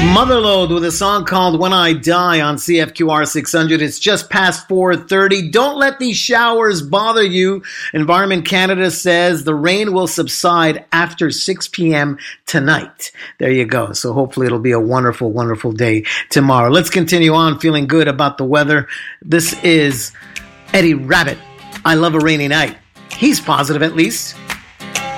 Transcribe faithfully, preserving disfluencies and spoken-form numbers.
Motherload with a song called When I Die on C F Q R six hundred. It's just past four thirty. Don't let these showers bother you. Environment Canada says the rain will subside after six p.m. tonight. There you go. So hopefully it'll be a wonderful, wonderful day tomorrow. Let's continue on feeling good about the weather. This is Eddie Rabbitt. I love a rainy night. He's positive at least.